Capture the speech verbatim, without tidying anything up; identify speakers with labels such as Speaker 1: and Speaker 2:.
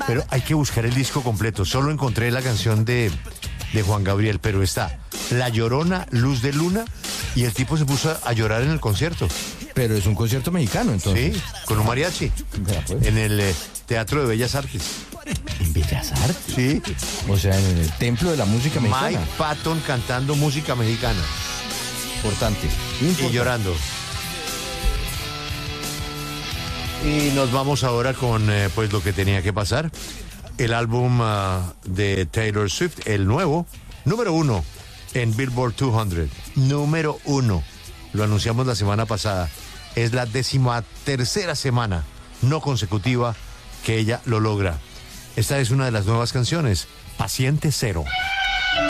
Speaker 1: Pero hay que buscar el disco completo. Solo encontré la canción de, de Juan Gabriel, pero está La Llorona, Luz de Luna, y el tipo se puso a llorar en el concierto.
Speaker 2: Pero es un concierto mexicano, entonces.
Speaker 1: Sí, con un mariachi.
Speaker 2: Vea, pues.
Speaker 1: En el eh, Teatro de Bellas Artes.
Speaker 2: ¿En Bellas Artes?
Speaker 1: Sí.
Speaker 2: O sea, en el templo de la música mexicana.
Speaker 1: Mike Patton cantando música mexicana.
Speaker 2: Importante.
Speaker 1: Y llorando. Y nos vamos ahora con eh, pues lo que tenía que pasar. El álbum uh, de Taylor Swift, el nuevo, número uno en Billboard doscientos. Número uno. Lo anunciamos la semana pasada. Es la décima tercera semana no consecutiva que ella lo logra. Esta es una de las nuevas canciones, Paciente Cero.